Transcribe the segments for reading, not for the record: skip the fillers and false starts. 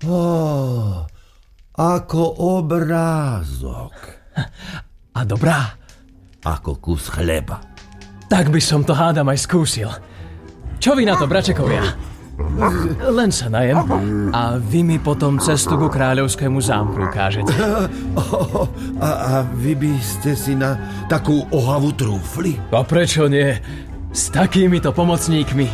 Ako obrázok. A dobrá? Ako kus chleba. Tak by som to hádam aj skúsil. Čo vy na to, bračekovia? Len sa najem a vy mi potom cestu ku kráľovskému zámku ukážete. A vy by ste si na takú ohavu trúfli? A prečo nie? S takýmito pomocníkmi.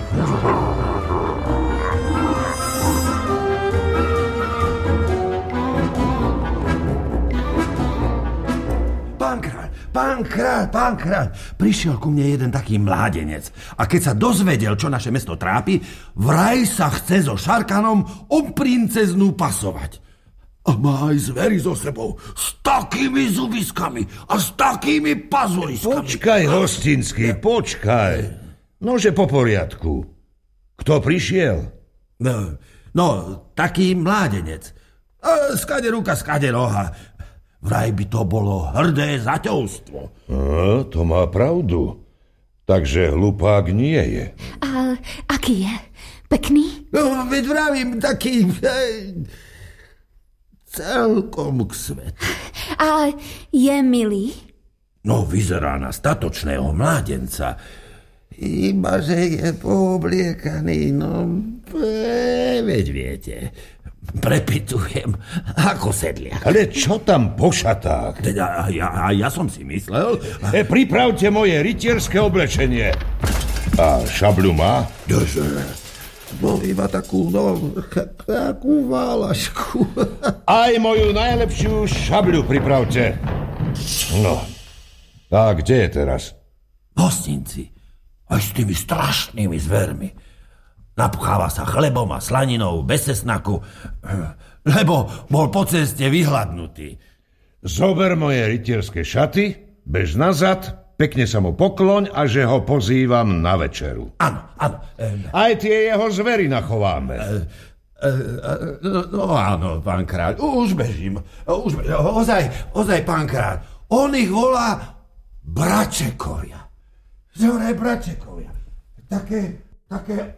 Pán kráľ, prišiel ku mne jeden taký mládenec a keď sa dozvedel, čo naše mesto trápi, vraj sa chce so Šarkanom o princeznú pasovať. A má aj zvery so sebou, s takými zubiskami a s takými pazuriskami. Počkaj, hostinský, počkaj. Nože po poriadku. Kto prišiel? No, taký mládenec. Skade ruka, skade noha. Vraj by to bolo hrdé zaťovstvo. To má pravdu. Takže hlupák nie je. A aký je? Pekný? No, veď vravím, taký... celkom k svetu. A je milý? No, vyzerá na statočného mládenca. Ibaže je poobliekaný, no... veď viete... Prepitujem, ako sedliak. Ale čo tam po šatách? Teda, ja som si myslel... Pripravte moje rytierské oblečenie. A šabľu má? No, iba takú válašku. Aj moju najlepšiu šabľu pripravte. No, a kde je teraz? Hostinci, aj s tými strašnými zvermi. Napcháva sa chlebom a slaninou bez cesnaku, lebo bol po ceste vyhladnutý. Zober moje rytierské šaty, bež nazad, pekne sa mu pokloň a že ho pozývam na večeru. Áno. Aj tie jeho zvery nachováme. No áno, pán kráľ, už bežím. Ozaj, pán kráľ, on ich volá bračekovia. Že bračekovia. Také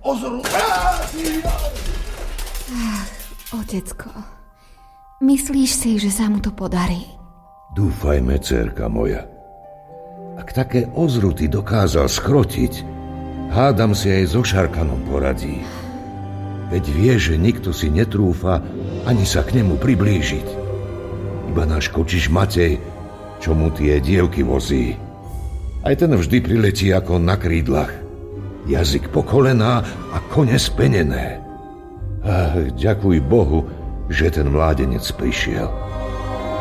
Otecko, myslíš si, že sa mu to podarí? Dúfajme, dcérka moja. Ak také ozruty dokázal skrotiť, hádam si aj so Šarkanom poradí. Veď vie, že nikto si netrúfa ani sa k nemu priblížiť. Iba náš kočiš Matej, čo mu tie dievky vozí. Aj ten vždy priletí ako na krídlach. Jazyk po kolená a kone spenené. Ďakuj Bohu, že ten mládenec prišiel.